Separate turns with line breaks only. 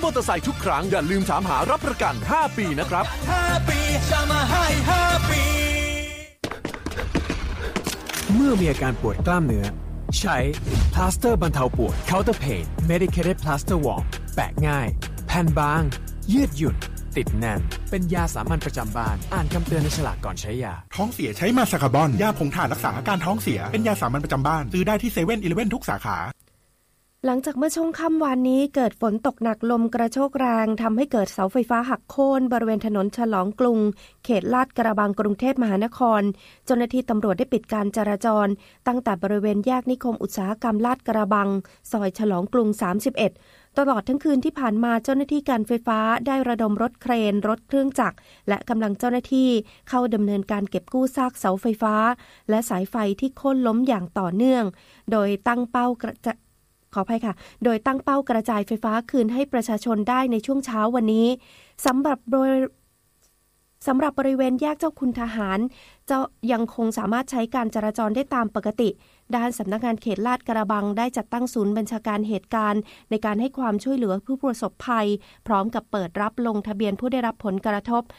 มอเตอร์ไซค์ทุกครั้งอย่าลืมถามหารับประกัน5 ปีนะครับ
5 ปีจะมาให้5 ปี
เมื่อมีอาการปวดกล้ามเนื้อใช้พลาสเตอร์บรรเทาปวด Counter Pain Medicated Plaster Warm แปะง่ายแผ่นบางยืดหยุ่นติดแน่นเป็นยาสามัญประจำบ้านอ่านคำเตือนในฉลากก่อนใช้ยา
ท้องเสียใช้มาซาคาบอนยาผงถ่านรักษาอาการท้องเสียเป็นยาสามัญประจำบ้านซื้อได้ที่7-11ทุกสาขา
หลังจากเมื่อช่วงค่ำวานนี้เกิดฝนตกหนักลมกระโชกแรงทำให้เกิดเสาไฟฟ้าหักโค่นบริเวณถนนฉลองกรุงเขตลาดกระบังกรุงเทพมหานครเจ้าหน้าที่ตำรวจได้ปิดการจราจรตั้งแต่บริเวณแยกนิคมอุตสาหกรรมลาดกระบังซอยฉลองกรุง31ตลอดทั้งคืนที่ผ่านมาเจ้าหน้าที่การไฟฟ้าได้ระดมรถเครนรถเครื่องจักรและกำลังเจ้าหน้าที่เข้าดำเนินการเก็บกู้ซากเสาไฟฟ้าและสายไฟที่โค่นล้มอย่างต่อเนื่องโดยตั้งเป้ากระจายไฟฟ้าคืนให้ประชาชนได้ในช่วงเช้าวันนี้สำหรับบริเวณแยกเจ้าคุณทหารจะยังคงสามารถใช้การจราจรได้ตามปกติด้านสำนักงานเขตลาดกระบังได้จัดตั้งศูนย์บัญชาการเหตุการณ์ในการให้ความช่วยเหลือผู้ประสบภัยพร้อมกับเปิดรับลงทะเบียนผู้ได้รับผลกระทบ